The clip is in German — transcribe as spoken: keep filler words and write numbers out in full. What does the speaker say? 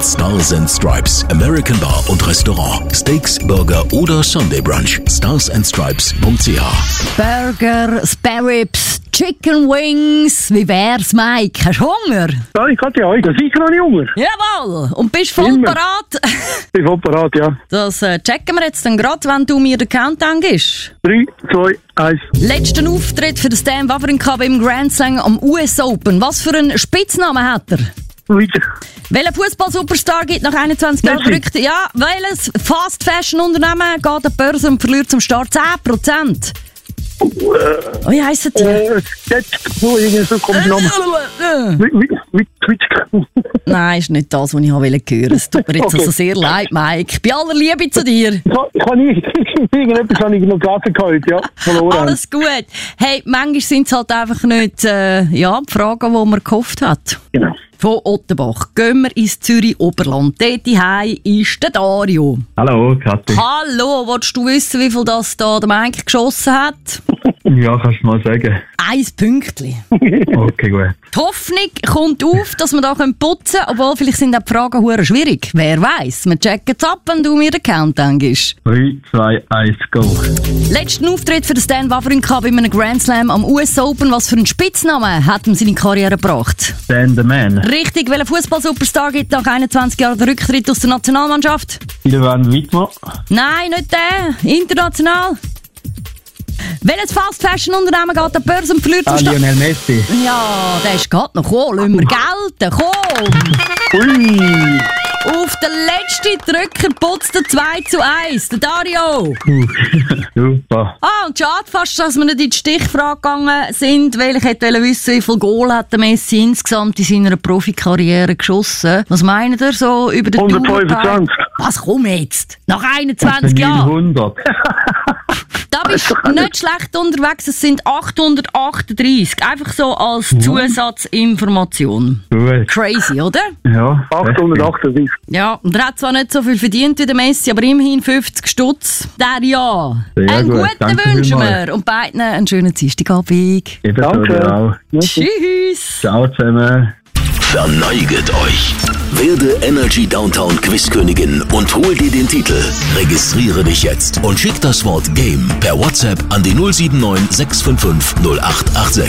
Stars and Stripes, American Bar und Restaurant, Steaks, Burger oder Sunday Brunch. stars and stripes punkt c h. Burger, Spare Ribs, Chicken Wings. Wie wär's, Mike? Hast du Hunger? Ja, ich hatte ja heute sicher noch nicht Hunger. Jawohl! Und bist voll Immer. parat? Ich bin voll parat, ja. Das äh, checken wir jetzt dann gerade, wenn du mir den Countdown gibst. drei, zwei, eins. Letzten Auftritt für den Stan Wawrinka Cup im Grand Slam am U S Open. Was für einen Spitznamen hat er? Weiter. Welcher Fußball-Superstar gibt nach einundzwanzig Jahren Messi. verrückt? Ja, welches Fast-Fashion-Unternehmen geht an die Börse und verliert zum Start zehn Prozent? Oh, wie heisst die? Äh, jetzt, so, irgendwie so kommt Name. Nein, ist nicht das, was ich hören wollte. Es tut mir jetzt Okay. also sehr leid, Mike. Bei aller Liebe zu dir. Ich kann nicht, irgendetwas habe ich noch gelesen heute, ja. Verloren. Alles gut. Hey, manchmal sind es halt einfach nicht äh, ja, die Fragen, die man gehofft hat. Genau. Von Ottenbach gehen wir ins Zürich-Oberland. Dort daheim ist der Dario. Hallo, Kathi. Hallo, willst du wissen, wie viel das da der Mike geschossen hat? Ja, kannst du mal sagen. Eins Pünktchen. Okay, gut. Die Hoffnung kommt auf, dass wir da putzen können, obwohl vielleicht sind auch die Fragen hure schwierig. Wer weiß? Wir checken es ab, wenn du mir den Countdown gibst. drei, zwei, eins, go. Letzten Auftritt für den Stan Wawrinka bei einem Grand Slam am U S Open. Was für einen Spitznamen hat ihm seine Karriere gebracht? Stan the Man. Richtig, welcher Fußball-Superstar gibt nach einundzwanzig Jahren den Rücktritt aus der Nationalmannschaft? Silvan Wittmer. Nein, nicht der. International. Welches Fast-Fashion-Unternehmen geht an die Börse und verliert zum Ah, Start? Lionel Messi. Ja, der ist gerade noch gekommen. Lassen wir gelten. Komm! Ui. Auf den letzten Drücker putzt der zwei zu eins. Der Dario. Uh, super. Ah, und schade fast, dass wir nicht in die Stichfrage gegangen sind, weil ich hätte wissen, wie viel Goal hat der Messi insgesamt in seiner Profikarriere geschossen. Was meint ihr so über den hundertfünfundzwanzig. Was, komm jetzt? Nach einundzwanzig Jahren? neunhundert. Da bist du nicht schlecht unterwegs, es sind achthundertachtunddreißig. Einfach so als Zusatzinformation. Gut. Crazy, oder? Ja. achthundertachtunddreißig. Ja, und er hat zwar nicht so viel verdient wie der Messi, aber immerhin fünfzig Stutz. Der ja. Sehr Einen gut, guten danke wünschen vielmals. wir und beiden einen schönen Dienstagabend. Ebenso Danke. auch. Tschüss. Ciao zusammen. Verneiget euch. Werde Energy Downtown Quizkönigin und hol dir den Titel. Registriere dich jetzt und schick das Wort Game per WhatsApp an die null sieben neun sechs fünf fünf null acht acht sechs.